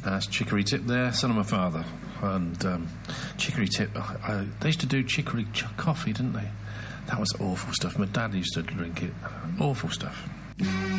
That's Chicory Tip there, son of my father. And Chicory Tip, they used to do chicory coffee, didn't they? That was awful stuff. My dad used to drink it. Awful stuff.